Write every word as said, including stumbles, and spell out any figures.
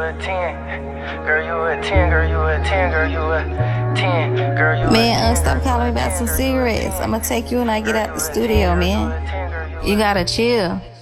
a ten. Girl, you a ten, girl, you a ten, girl, you a ten. Girl, you a ten. Man, uh, stop calling me about some cigarettes. I'ma take you when I get out the studio, man. You gotta chill.